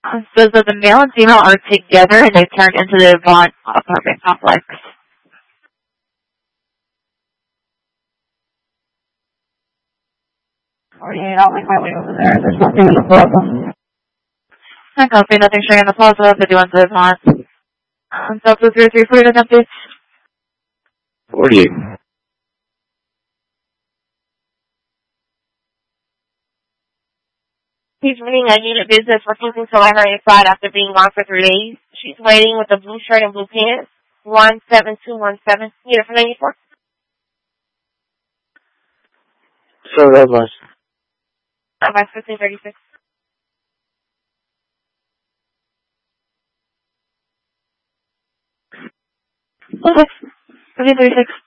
Says that the male and female are together and they've turned into the Avant apartment complex. I'll make my way over there. There's nothing in the plaza. I can't see nothing showing in the plaza, but do want to Avant. South 0334 to updates. 48. He's running a unit business refusing to let her inside after being gone for 3 days. She's waiting with a blue shirt and blue pants. 17217. Unit for 94. So that was. Advice 1536. Okay. 1536.